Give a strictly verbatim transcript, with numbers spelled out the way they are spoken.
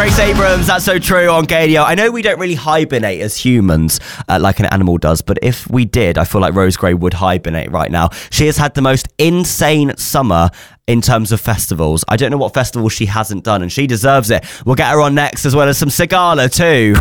Grace Abrams, That's So True on Gadio. I know we don't really hibernate as humans uh, like an animal does, but if we did, I feel like Rose Gray would hibernate right now. She has had the most insane summer in terms of festivals. I don't know what festival she hasn't done, and she deserves it. We'll get her on next, as well as some Sigala too.